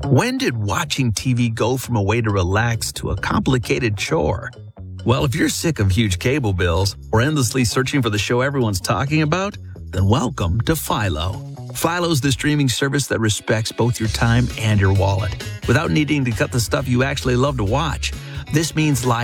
When did watching TV go from a way to relax to a complicated chore? Well, if you're sick of huge cable bills or endlessly searching for the show everyone's talking about, then welcome to Philo. Philo's the streaming service that respects both your time and your wallet without needing to cut the stuff you actually love to watch. This means live